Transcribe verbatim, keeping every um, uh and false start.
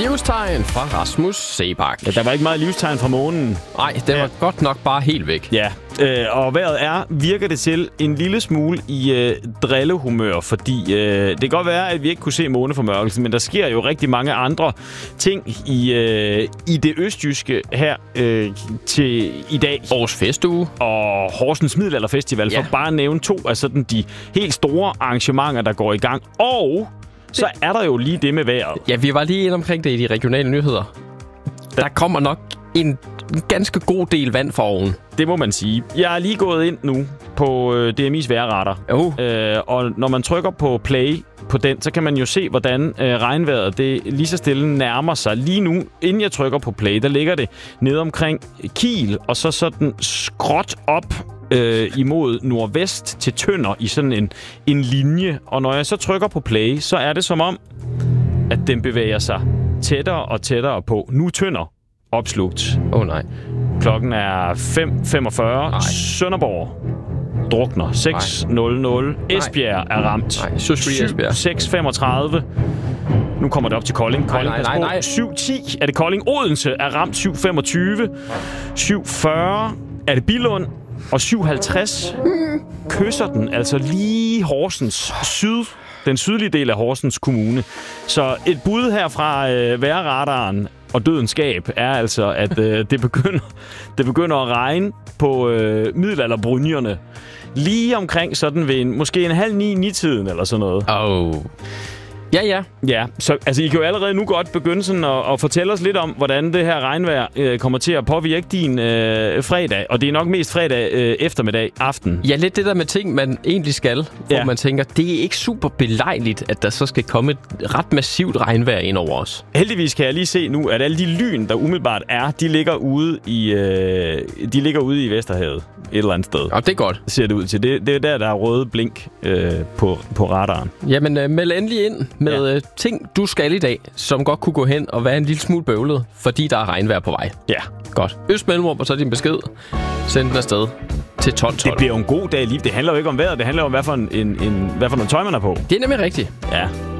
livstegn fra Rasmus Seebach. Ja, der var ikke meget livstegn fra månen. Nej, den var ja. godt nok bare helt væk. Ja, øh, og vejret er, virker det til, en lille smule i øh, drillehumør, fordi øh, det kan godt være, at vi ikke kunne se måneformørkelsen, men der sker jo rigtig mange andre ting i, øh, i det østjyske her øh, til i dag. Års festuge. Og Horsens Middelalderfestival, ja. for bare at nævne to af sådan de helt store arrangementer, der går i gang. Og så er der jo lige det med vejret. Ja, vi var lige inde omkring det i de regionale nyheder. Der kommer nok en ganske god del vand fra oven. Det må man sige. Jeg er lige gået ind nu på øh, D M I's vejrradar. Oh. Øh, og når man trykker på play på den, så kan man jo se, hvordan øh, regnvejret det lige så stille nærmer sig. Lige nu, inden jeg trykker på play, der ligger det nede omkring Kiel, og så sådan skråt op øh, imod nordvest til Tønder i sådan en, en linje. Og når jeg så trykker på play, så er det som om, at den bevæger sig tættere og tættere på. Nu Tønder opslugt. Åh oh, nej. Klokken er fem femogfyrre. Sønderborg drukner. seks nul nul. Esbjerg er ramt. Nej, Søsby Esbjerg. seks femogtredive. Nu kommer det op til Kolding. Kolding nej, nej, nej, nej. syv ti er det Kolding. Odense er ramt. syv femogtyve. syv fyrre er det Billund. Og syv halvtreds kysser den altså lige Horsens syd. Den sydlige del af Horsens Kommune. Så et bud her fra øh, vejrradaren og dødens skab er altså, at øh, det, begynder, det begynder at regne på øh, middelalderbrynjerne. Lige omkring sådan ved en, måske en halv ni, ni-tiden eller sådan noget. Oh. Ja, ja. Ja, så altså, I kan jo allerede nu godt begynde sådan at, at fortælle os lidt om, hvordan det her regnvejr øh, kommer til at påvirke din øh, fredag. Og det er nok mest fredag øh, eftermiddag, aften. Ja, lidt det der med ting, man egentlig skal. Hvor ja. man tænker, det er ikke super belejligt, at der så skal komme et ret massivt regnvejr ind over os. Heldigvis kan jeg lige se nu, at alle de lyn, der umiddelbart er, de ligger ude i, øh, de ligger ude i Vesterhavet. Et eller andet sted. Og det er godt. Ser det ud til. Det, det er der, der er røde blink øh, på, på radaren. Jamen, øh, meld endelig ind med ja. øh, ting, du skal i dag, som godt kunne gå hen og være en lille smule bøvlet, fordi der er regnvejr på vej. Ja. Godt. Øst mellemrum, og så din besked. Send den afsted til tolv tolv. Det bliver jo en god dag lige. Det handler jo ikke om vejret. Det handler jo om, hvad for, en, en, en, hvad for noget tøj man er på. Det er nemlig rigtigt. Ja.